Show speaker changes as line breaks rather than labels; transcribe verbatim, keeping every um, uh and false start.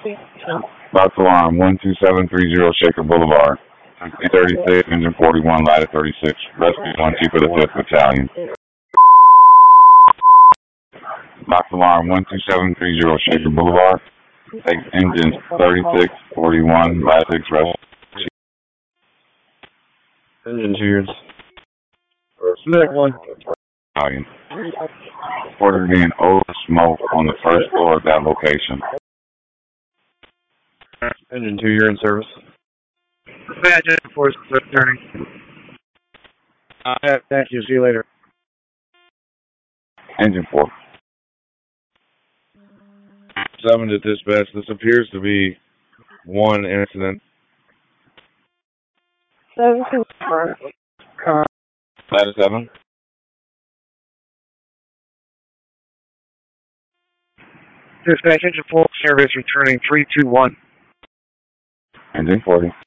Box alarm one two seven three zero Shaker Boulevard. thirty-six, engine forty-one, ladder thirty-six. Rescue one Chief of the fifth Battalion. Box alarm one two seven three zero Shaker Boulevard. Take engines thirty-six, forty-one, ladder six, rescue.
Engine two years.
Next one.
Battalion. Reported being odor smoke on the first floor of that location.
Engine two, you're in service.
Badge force returning. Uh, thank you. See you later.
Engine four.
Seven to dispatch. This appears to be one incident.
Seven confirmed. Uh,
Ladder seven.
Dispatch engine full service returning three two one.
Engine forty.